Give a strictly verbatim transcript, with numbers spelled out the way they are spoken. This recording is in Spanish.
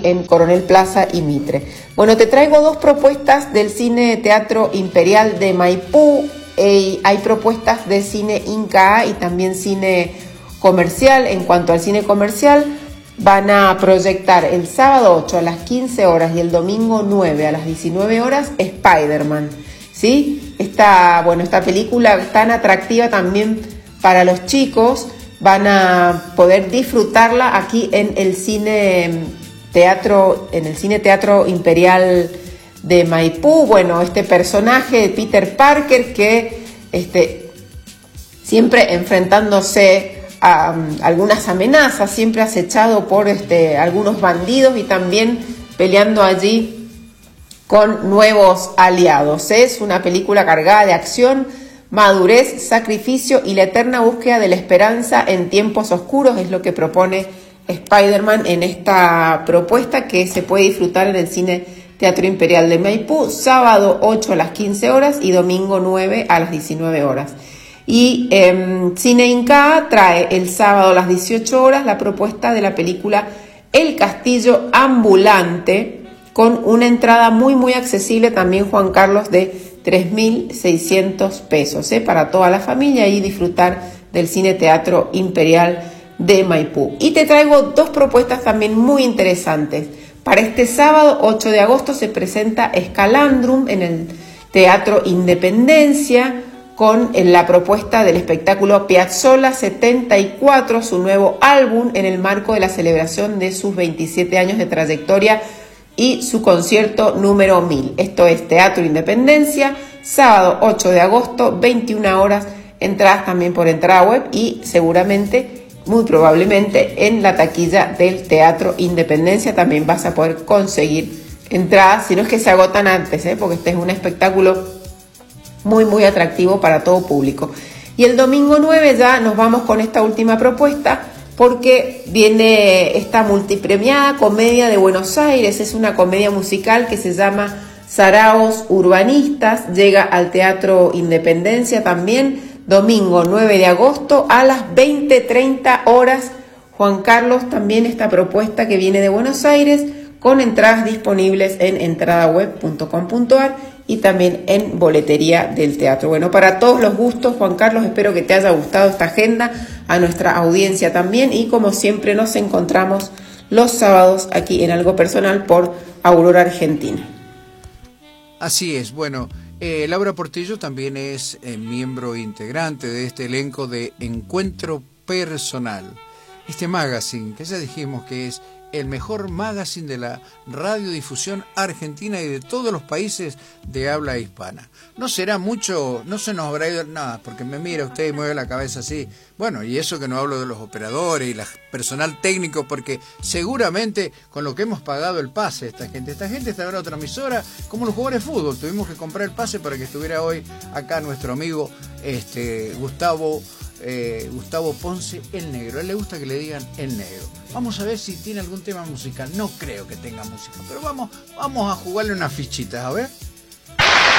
en Coronel Plaza y Mitre. Bueno, te traigo dos propuestas del Cine Teatro Imperial de Maipú. Eh, hay propuestas de cine Inca y también cine comercial. En cuanto al cine comercial, van a proyectar el sábado ocho a las quince horas y el domingo nueve a las diecinueve horas Spider-Man, ¿sí? Esta, bueno, esta película tan atractiva también para los chicos, van a poder disfrutarla aquí en el cine teatro, en el Cine Teatro Imperial de Maipú. Bueno, este personaje de Peter Parker que este, siempre enfrentándose a um, algunas amenazas, siempre acechado por este, algunos bandidos y también peleando allí con nuevos aliados. Es una película cargada de acción, madurez, sacrificio y la eterna búsqueda de la esperanza en tiempos oscuros, es lo que propone Spider-Man en esta propuesta que se puede disfrutar en el Cine Teatro Imperial de Maipú, sábado ocho a las quince horas y domingo nueve a las diecinueve horas. Y eh, Cine Inca trae el sábado a las dieciocho horas la propuesta de la película El Castillo Ambulante, con una entrada muy muy accesible también, Juan Carlos, de tres mil seiscientos pesos, ¿eh? Para toda la familia y disfrutar del Cine Teatro Imperial de Maipú. Y te traigo dos propuestas también muy interesantes. Para este sábado ocho de agosto se presenta Escalandrum en el Teatro Independencia con la propuesta del espectáculo Piazzolla setenta y cuatro, su nuevo álbum en el marco de la celebración de sus veintisiete años de trayectoria y su concierto número mil. Esto es Teatro Independencia, sábado ocho de agosto, veintiuna horas, entradas también por entrada web y seguramente, muy probablemente, en la taquilla del Teatro Independencia también vas a poder conseguir entradas, si no es que se agotan antes, ¿eh? Porque este es un espectáculo muy muy atractivo para todo público. Y el domingo nueve ya nos vamos con esta última propuesta, porque viene esta multipremiada comedia de Buenos Aires. Es una comedia musical que se llama Saraos Urbanistas, llega al Teatro Independencia también, domingo nueve de agosto a las veinte treinta horas. Juan Carlos, también esta propuesta que viene de Buenos Aires, con entradas disponibles en entrada web punto com punto a r y también en boletería del teatro. Bueno, para todos los gustos, Juan Carlos, espero que te haya gustado esta agenda, a nuestra audiencia también, y como siempre nos encontramos los sábados aquí en Algo Personal por Aurora Argentina. Así es, bueno, eh, Laura Portillo también es eh, miembro integrante de este elenco de Encuentro Personal, este magazine que ya dijimos que es el mejor magazine de la radiodifusión argentina y de todos los países de habla hispana. No será mucho, no se nos habrá ido nada, porque me mira usted y mueve la cabeza así. Bueno, y eso que no hablo de los operadores y el personal técnico, porque seguramente con lo que hemos pagado el pase, esta gente, esta gente está en otra emisora, como los jugadores de fútbol, tuvimos que comprar el pase para que estuviera hoy acá nuestro amigo este Gustavo Eh, Gustavo Ponce, el negro. A él le gusta que le digan el negro. Vamos a ver si tiene algún tema musical. No creo que tenga música, pero vamos, vamos a jugarle unas fichitas, a ver.